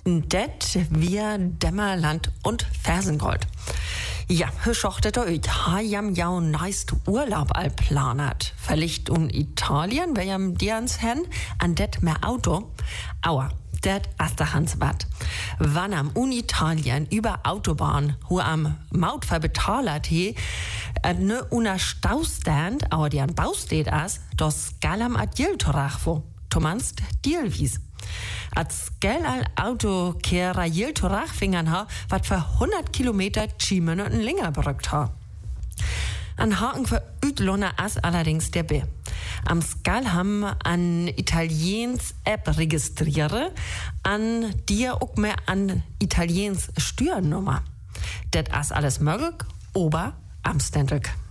Det wir Dämmerland und Fersengold. Ja, schochtet euch, hajam jau neist Urlaub all planert. Verlicht Italien, wer jam dians hen, an det mehr Auto. Aua, det Astachans wat. Wann am Italien über Autobahn, wo am Maut verbetalert he, ne una Staustand, aber die an Bausteht as, das galam adjiltorachvo. Tomanst Dielwies. Als gel al Auto kera jiltorach fingern ha, wat für 100 Kilometer 10 Minuten länger berückt ha. An Haken für Ütlona as allerdings der B. Am Skal ham an Italiens App registriere, an dir auch mehr an Italiens Steuernummer. Det as alles möglich, ober am Stendek.